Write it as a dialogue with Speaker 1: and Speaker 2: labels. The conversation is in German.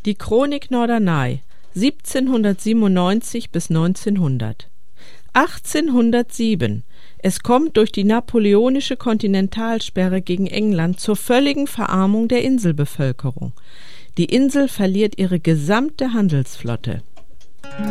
Speaker 1: Die Chronik Norderney 1797 bis 1900. 1807. Es kommt durch die napoleonische Kontinentalsperre gegen England zur völligen Verarmung der Inselbevölkerung. Die Insel verliert ihre gesamte Handelsflotte.